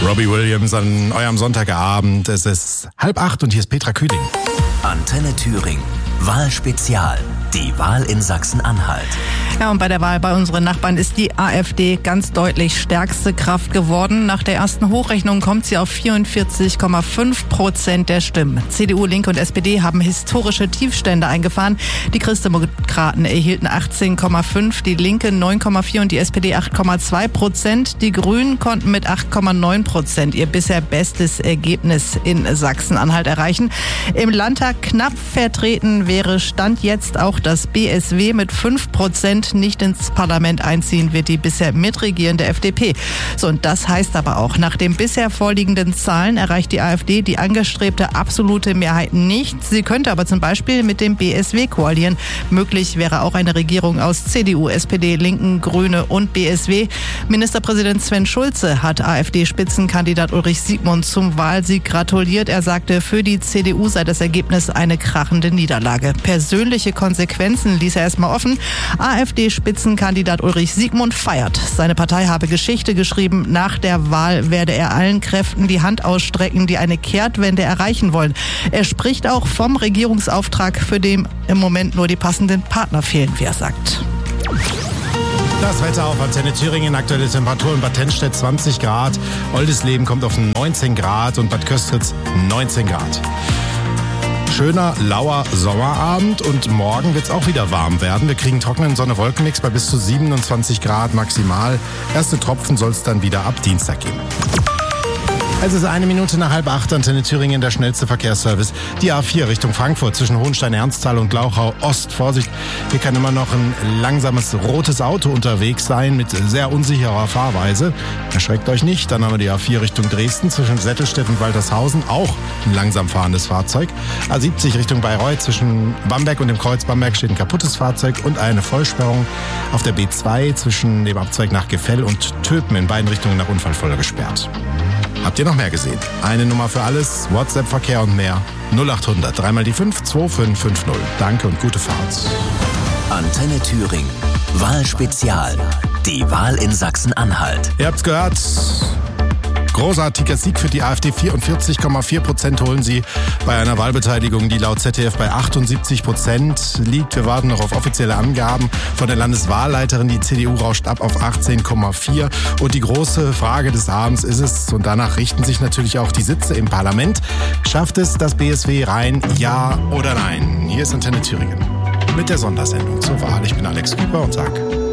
Robbie Williams an eurem Sonntagabend. Es ist 7:30 und hier ist Petra Kühling. Antenne Thüringen. Wahlspezial. Die Wahl in Sachsen-Anhalt. Ja, und bei der Wahl bei unseren Nachbarn ist die AfD ganz deutlich stärkste Kraft geworden. Nach der ersten Hochrechnung kommt sie auf 44,5% der Stimmen. CDU, Linke und SPD haben historische Tiefstände eingefahren. Die Christdemokraten erhielten 18,5%, die Linke 9,4% und die SPD 8,2%. Die Grünen konnten mit 8,9% ihr bisher bestes Ergebnis in Sachsen-Anhalt erreichen. Im Landtag knapp vertreten wäre Stand jetzt auch das BSW mit 5%. Nicht ins Parlament einziehen wird die bisher mitregierende FDP. So, und das heißt aber auch, nach den bisher vorliegenden Zahlen erreicht die AfD die angestrebte absolute Mehrheit nicht. Sie könnte aber zum Beispiel mit dem BSW koalieren. Möglich wäre auch eine Regierung aus CDU, SPD, Linken, Grüne und BSW. Ministerpräsident Sven Schulze hat AfD-Spitzenkandidat Ulrich Siegmund zum Wahlsieg gratuliert. Er sagte, für die CDU sei das Ergebnis eine krachende Niederlage. Persönliche Konsequenzen ließ er erstmal offen. AfD-Spitzenkandidat Ulrich Siegmund feiert. Seine Partei habe Geschichte geschrieben. Nach der Wahl werde er allen Kräften die Hand ausstrecken, die eine Kehrtwende erreichen wollen. Er spricht auch vom Regierungsauftrag, für den im Moment nur die passenden Partner fehlen, wie er sagt. Das Wetter auf Antenne Thüringen, aktuelle Temperatur in Bad Tennstedt 20 Grad, Oldisleben kommt auf 19 Grad und Bad Köstritz 19 Grad. Schöner, lauer Sommerabend und morgen wird es auch wieder warm werden. Wir kriegen trockenen Sonne-Wolken-Mix bei bis zu 27 Grad maximal. Erste Tropfen soll es dann wieder ab Dienstag geben. Es ist 1 Minute nach 7:30, Antenne Thüringen, der schnellste Verkehrsservice. Die A4 Richtung Frankfurt zwischen Hohenstein-Ernsthal und Glauchau Ost. Vorsicht, hier kann immer noch ein langsames rotes Auto unterwegs sein mit sehr unsicherer Fahrweise. Erschreckt euch nicht. Dann haben wir die A4 Richtung Dresden zwischen Settelstedt und Waltershausen. Auch ein langsam fahrendes Fahrzeug. A70 Richtung Bayreuth zwischen Bamberg und dem Kreuz Bamberg steht ein kaputtes Fahrzeug und eine Vollsperrung auf der B2 zwischen dem Abzweig nach Gefell und Töpen in beiden Richtungen nach Unfallfolge gesperrt. Habt ihr noch mehr gesehen? Eine Nummer für alles, WhatsApp-Verkehr und mehr. 0800 3 mal die 5 2550. Danke und gute Fahrt. Antenne Thüringen. Wahlspezial. Die Wahl in Sachsen-Anhalt. Ihr habt's gehört. Großartiger Sieg für die AfD. 44,4% holen sie bei einer Wahlbeteiligung, die laut ZDF bei 78% liegt. Wir warten noch auf offizielle Angaben von der Landeswahlleiterin. Die CDU rauscht ab auf 18,4%. Und die große Frage des Abends ist es, und danach richten sich natürlich auch die Sitze im Parlament, schafft es das BSW rein, ja oder nein? Hier ist Antenne Thüringen mit der Sondersendung zur Wahl. Ich bin Alex Küper und sage